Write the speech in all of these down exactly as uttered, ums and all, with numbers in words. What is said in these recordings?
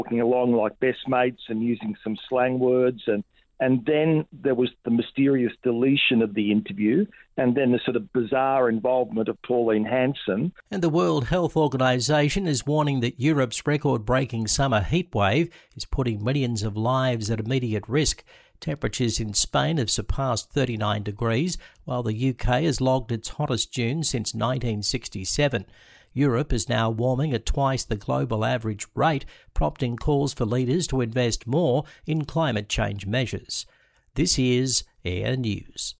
walking along like best mates and using some slang words. And, and then there was the mysterious deletion of the interview, and then the sort of bizarre involvement of Pauline Hanson. And the World Health Organization is warning that Europe's record-breaking summer heatwave is putting millions of lives at immediate risk. Temperatures in Spain have surpassed thirty-nine degrees, while the U K has logged its hottest June since nineteen sixty-seven. Europe is now warming at twice the global average rate, prompting calls for leaders to invest more in climate change measures. This is Air News.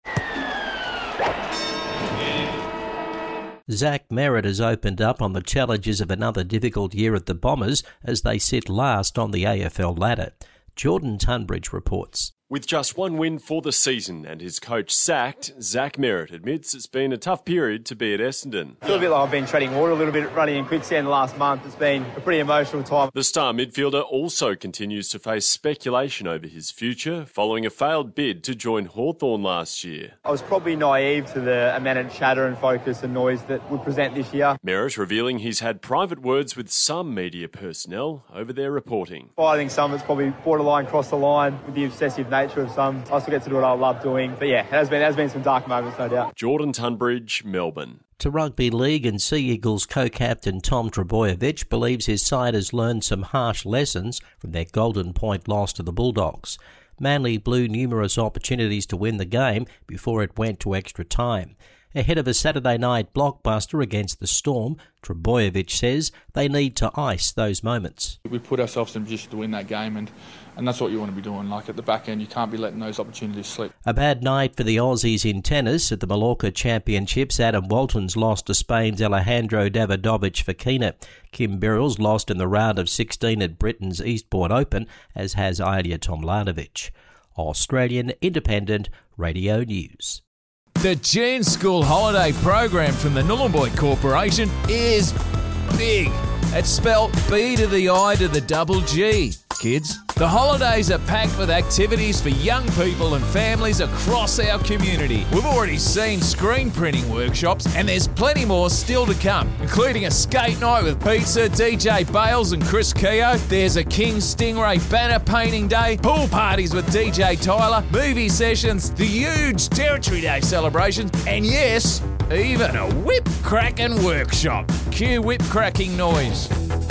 Zach Merrett has opened up on the challenges of another difficult year at the Bombers as they sit last on the A F L ladder. Jordan Tunbridge reports. With just one win for the season and his coach sacked, Zach Merrett admits it's been a tough period to be at Essendon. I feel a bit like I've been treading water a little bit, running in quicksand the last month. It's been a pretty emotional time. The star midfielder also continues to face speculation over his future following a failed bid to join Hawthorn last year. I was probably naive to the amount of chatter and focus and noise that would present this year. Merrett revealing he's had private words with some media personnel over their reporting. I think some of it's probably borderline crossed the line with the obsessive nature of some. I still get to do what I love doing. But yeah, it has been, it has been some dark moments, no doubt. Jordan Tunbridge, Melbourne. To Rugby League, and Sea Eagles co-captain Tom Trbojevic believes his side has learned some harsh lessons from their Golden Point loss to the Bulldogs. Manly blew numerous opportunities to win the game before it went to extra time. Ahead of a Saturday night blockbuster against the Storm, Trbojevic says they need to ice those moments. We put ourselves in a position to win that game, and, and that's what you want to be doing. Like at the back end, you can't be letting those opportunities slip. A bad night for the Aussies in tennis. At the Mallorca Championships, Adam Walton's lost to Spain's Alejandro Davidovich Fokina. Kim Birrell's lost in the round of sixteen at Britain's Eastbourne Open, as has Ilya Tomljanovic. Australian Independent Radio News. The June School Holiday Program from the Nhulunbuy Corporation is big. It's spelled B to the I to the double G, kids. The holidays are packed with activities for young people and families across our community. We've already seen screen printing workshops, and there's plenty more still to come, including a skate night with pizza, D J Bales and Chris Keogh. There's a King Stingray banner painting day, pool parties with D J Tyler, movie sessions, the huge Territory Day celebrations, and yes, even a whip cracking workshop. Cue whip cracking noise.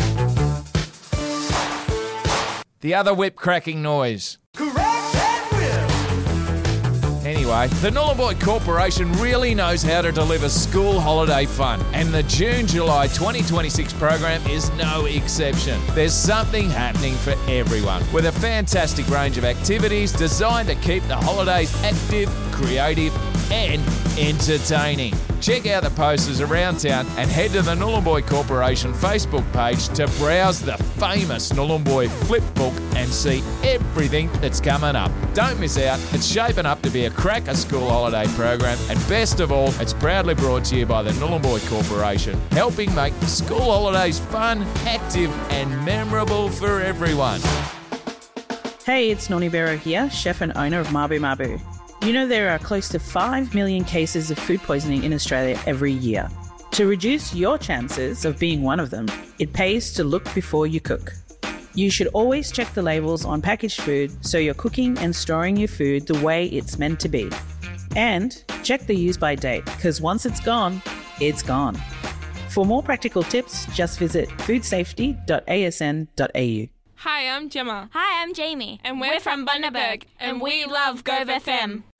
The other whip cracking noise. Correct and whip. Anyway, the Nhulunbuy Corporation really knows how to deliver school holiday fun, and the June-July twenty twenty-six program is no exception. There's something happening for everyone, with a fantastic range of activities designed to keep the holidays active, creative and entertaining. Check out the posters around town and head to the Nhulunbuy Corporation Facebook page to browse the famous Nhulunbuy Flipbook and see everything that's coming up. Don't miss out. It's shaping up to be a cracker school holiday program, and best of all, it's proudly brought to you by the Nhulunbuy Corporation, helping make the school holidays fun, active and memorable for everyone. Hey, it's Noni Bero here, chef and owner of Mabu Mabu. You know there are close to five million cases of food poisoning in Australia every year. To reduce your chances of being one of them, it pays to look before you cook. You should always check the labels on packaged food so you're cooking and storing your food the way it's meant to be. And check the use by date, because once it's gone, it's gone. For more practical tips, just visit food safety dot a s n dot a u. Hi, I'm Gemma. Hi, I'm Jamie. And we're, we're from Bundaberg, and we love Gove F M.